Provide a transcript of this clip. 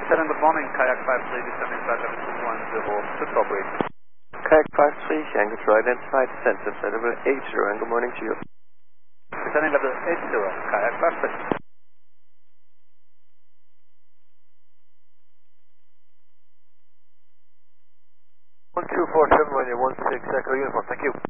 Lieutenant, good morning. Kayak 53 descending flight level 210 to Strawberry. Kayak 53, Angus right inside, descent level 80, and good morning to you. Descending level 80, Kayak 53. 1247 runway 16 Echo uniform, thank you.